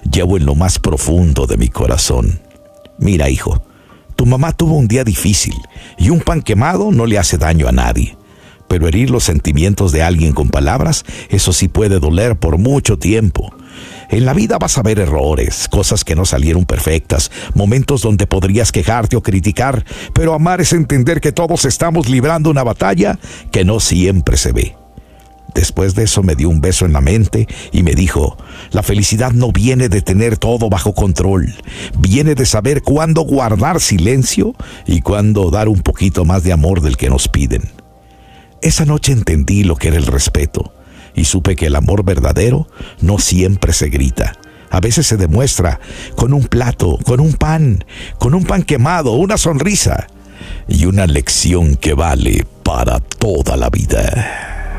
llevo en lo más profundo de mi corazón. Mira, hijo, tu mamá tuvo un día difícil y un pan quemado no le hace daño a nadie. Pero herir los sentimientos de alguien con palabras, eso sí puede doler por mucho tiempo. En la vida vas a ver errores, cosas que no salieron perfectas, momentos donde podrías quejarte o criticar, pero amar es entender que todos estamos librando una batalla que no siempre se ve. Después de eso me dio un beso en la mente y me dijo, la felicidad no viene de tener todo bajo control, viene de saber cuándo guardar silencio y cuándo dar un poquito más de amor del que nos piden. Esa noche entendí lo que era el respeto y supe que el amor verdadero no siempre se grita. A veces se demuestra con un plato, con un pan quemado, una sonrisa y una lección que vale para toda la vida.